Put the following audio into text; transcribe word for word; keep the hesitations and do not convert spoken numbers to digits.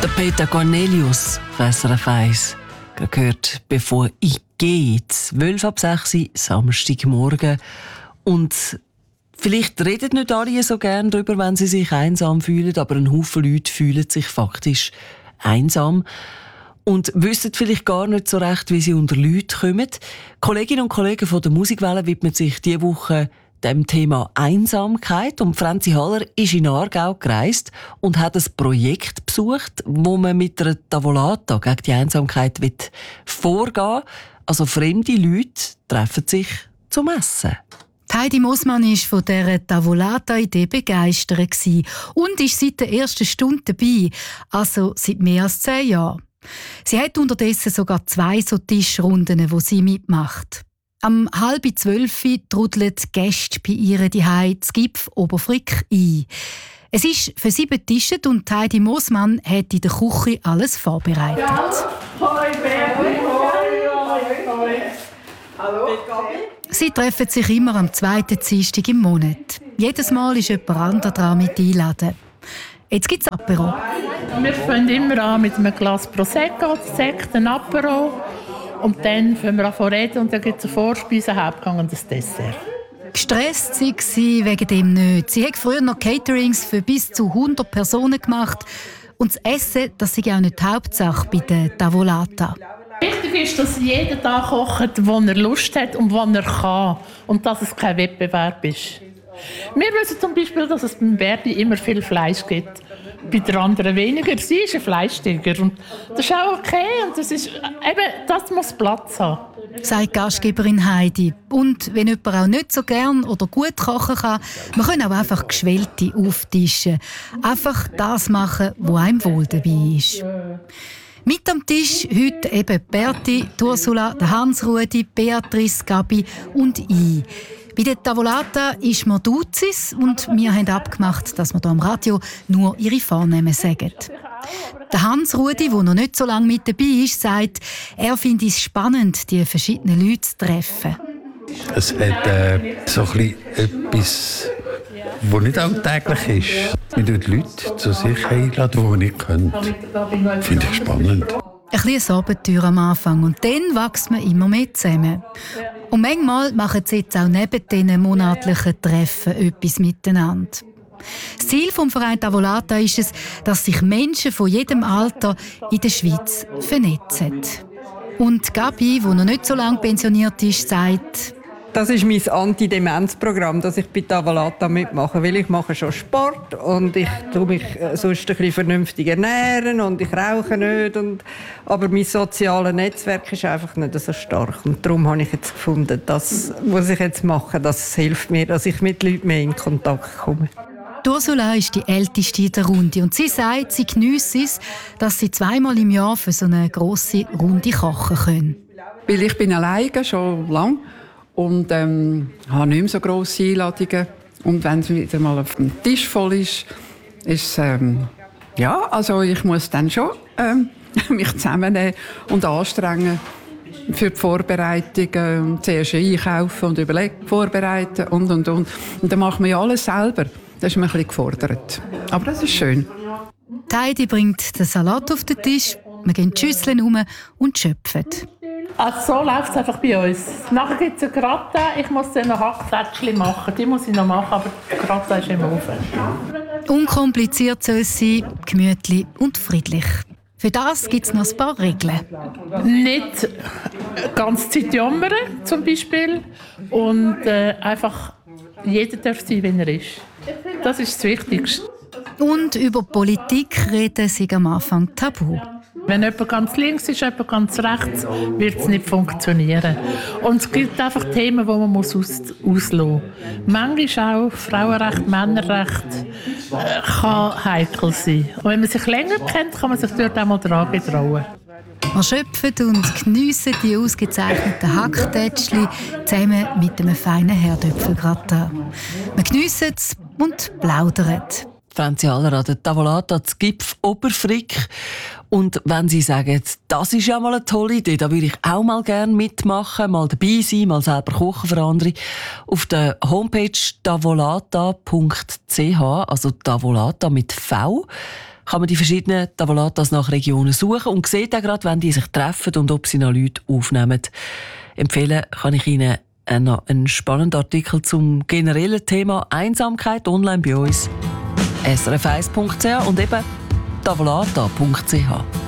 Der Peter Cornelius, S R F eins, gehört «Bevor ich gehe», zwölf ab sechs Uhr, Samstagmorgen. Und vielleicht reden nicht alle so gern darüber, wenn sie sich einsam fühlen, aber ein Haufen Leute fühlen sich faktisch einsam und wissen vielleicht gar nicht so recht, wie sie unter Leute kommen. Kolleginnen und Kollegen von der Musikwelle widmen sich diese Woche dem Thema Einsamkeit. Und Franzi Haller ist in Aargau gereist und hat ein Projekt besucht, wo man mit einer Tavolata gegen die Einsamkeit vorgehen will. Also fremde Leute treffen sich zum Essen. Heidi Moosmann war von dieser Tavolata-Idee begeistert und ist seit der ersten Stunde dabei, also seit mehr als zehn Jahren. Sie hat unterdessen sogar zwei so Tischrunden, wo sie mitmacht. Am halb zwölf trudeln die Gäste bei ihr zuhause zu Gipf Oberfrick ein. Es ist für sie betischt und Heidi Moosmann hat in der Küche alles vorbereitet. Ja. Hoi, Baby. Hoi, hoi, hoi. Hallo. Sie treffen sich immer am zweiten Dienstag im Monat. Jedes Mal ist jemand anderes dran mit einladen. Jetzt gibt es Apero. Wir fangen immer an mit einem Glas Prosecco, Sekt, ein Apero. Und dann fangen wir an zu reden und dann gibt es eine Vorspeise, einen Hauptgang und ein Dessert. Gestresst war sie wegen dem nicht. Sie hat früher noch Caterings für bis zu hundert Personen gemacht. Und das Essen, das ist auch nicht die Hauptsache bei der Tavolata. Wichtig ist, dass jeder da kocht, wo er Lust hat und wo er kann. Und dass es kein Wettbewerb ist. Wir wissen zum Beispiel, dass es beim Berti immer viel Fleisch gibt. Bei der anderen weniger. Sie ist ein Fleischtiger. Und das ist auch okay. Und das, ist, eben, das muss Platz haben. Sagt Gastgeberin Heidi. Und wenn jemand auch nicht so gern oder gut kochen kann, man kann auch einfach Geschwellte auftischen. Einfach das machen, wo einem wohl dabei ist. Mit am Tisch heute eben Berti, Ursula, Hans-Rudi, Beatrice, Gabi und ich. Bei der Tavolata ist man Duzis und wir haben abgemacht, dass wir hier am Radio nur ihre Vornamen sagen. Der Hans-Rudi, der noch nicht so lange mit dabei ist, sagt, er finde es spannend, die verschiedenen Leute zu treffen. Es hat äh, so ein bisschen etwas, was nicht alltäglich ist. Man tut Leute zu sich einladen, die nicht können. Finde ich spannend. Ein bisschen Abenteuer am Anfang und dann wächst man immer mehr zusammen. Und manchmal machen sie jetzt auch neben diesen monatlichen Treffen etwas miteinander. Das Ziel des Vereins Tavolata ist es, dass sich Menschen von jedem Alter in der Schweiz vernetzen. Und Gabi, die noch nicht so lange pensioniert ist, sagt: Das ist mein Anti-Demenz-Programm, das ich bei Tavolata mitmache, weil ich mache schon Sport und ich tue mich sonst ein bisschen vernünftig ernähren und ich rauche nicht. Und, aber mein soziales Netzwerk ist einfach nicht so stark. Und darum habe ich jetzt gefunden, das, was ich jetzt mache, das hilft mir, dass ich mit Leuten mehr in Kontakt komme. Ursula ist die Älteste in der Runde und sie sagt, sie geniesse es, dass sie zweimal im Jahr für so eine grosse Runde kochen können. Weil ich bin alleine schon lange und ähm, habe nicht mehr so grosse Einladungen. Und wenn es wieder mal auf dem Tisch voll ist, ist ähm, ja, also ich muss dann schon ähm, mich zusammennehmen und anstrengen für die Vorbereitungen. Zuerst einkaufen und überlegen, vorbereiten und, und, und. Und dann macht man ja alles selber. Das ist mir ein bisschen gefordert. Aber das ist schön. Die Heidi bringt den Salat auf den Tisch, wir gehen die Schüsseln um und schöpfen. Also so läuft es einfach bei uns. Nachher gibt es eine Gratin. Ich muss dann noch Hackfläschchen machen. Die muss ich noch machen, aber die Gratin ist im Ofen. Unkompliziert soll es sein, gemütlich und friedlich. Für das gibt es noch ein paar Regeln. Nicht ganz Zeit jammern, zum Beispiel. Und äh, einfach jeder darf sein, wenn er ist. Das ist das Wichtigste. Und über Politik reden sie am Anfang tabu. Wenn jemand ganz links ist, jemand ganz rechts, wird es nicht funktionieren. Und es gibt einfach Themen, die man muss aus, auslassen muss. Manchmal auch Frauenrecht, Männerrecht äh, kann heikel sein. Und wenn man sich länger kennt, kann man sich dort auch mal dran getrauen. Wir schöpfen und geniessen die ausgezeichneten Hacktätschli zusammen mit einem feinen Herdöpfelgratin. Wir geniessen es und plaudern. Franzi Haller an der Tavolata zu Gipf Oberfrick. Und wenn Sie sagen, das ist ja mal eine tolle Idee, da würde ich auch mal gerne mitmachen, mal dabei sein, mal selber kochen für andere. Auf der Homepage tavolata punkt c h, also Tavolata mit V, kann man die verschiedenen Tavolatas nach Regionen suchen und sieht auch gerade, wenn die sich treffen und ob sie noch Leute aufnehmen. Empfehlen kann ich Ihnen noch einen spannenden Artikel zum generellen Thema Einsamkeit online bei uns. S R F eins punkt c h und eben tavolata punkt c h.